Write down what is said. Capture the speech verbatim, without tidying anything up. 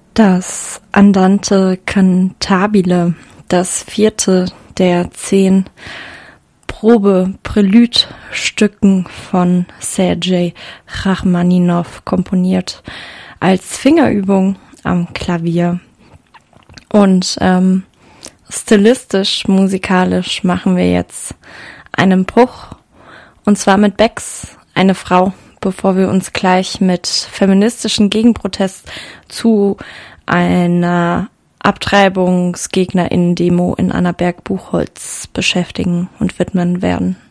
Das Andante cantabile, das vierte der zehn Probe-Präludstücken von Sergei Rachmaninow, komponiert als Fingerübung am Klavier. Und ähm, stilistisch, musikalisch machen wir jetzt einen Bruch, und zwar mit Becks Eine Frau, bevor wir uns gleich mit feministischen Gegenprotest zu einer AbtreibungsgegnerInnen-Demo in Annaberg-Buchholz beschäftigen und widmen werden.